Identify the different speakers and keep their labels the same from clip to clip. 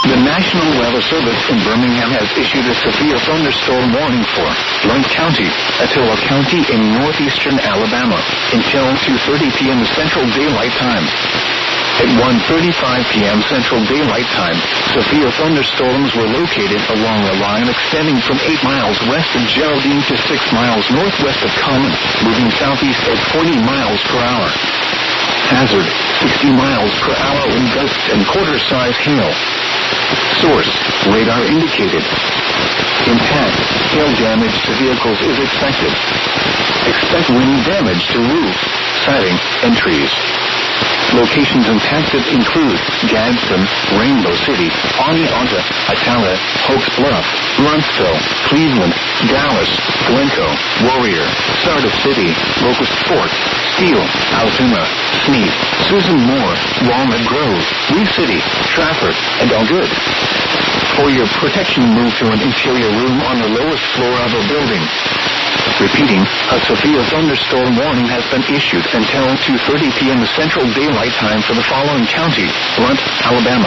Speaker 1: The National Weather Service in Birmingham has issued a severe thunderstorm warning for Blount County, Etowah County in northeastern Alabama until 2:30 p.m. Central Daylight Time. At 1:35 p.m. Central Daylight Time, severe thunderstorms were located along a line extending from 8 miles west of Geraldine to 6 miles northwest of Common, moving southeast at 40 miles per hour. Hazard, 60 miles per hour in gusts and quarter-size hail. Source, radar indicated. Impact, hail damage to vehicles is expected. Expect wind damage to roofs, siding, and trees. Locations impacted include Gadsden, Rainbow City, Oneonta, Attala, Hopes Bluff, Lunsville, Cleveland, Dallas, Glencoe, Warrior, Sardis City, Locust Fork, Steele, Altoona, Sneed, Susan Moore, Walnut Grove, Lee City, Trafford, and Algood. For your protection, move to an interior room on the lowest floor of a building. Repeating, a severe thunderstorm warning has been issued until 2:30 p.m. Central Daylight Time for the following county: Blount, Alabama.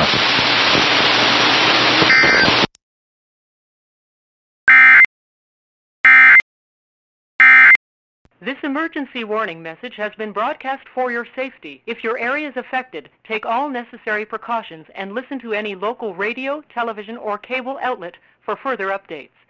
Speaker 2: This emergency warning message has been broadcast for your safety. If your area is affected, take all necessary precautions and listen to any local radio, television, or cable outlet for further updates.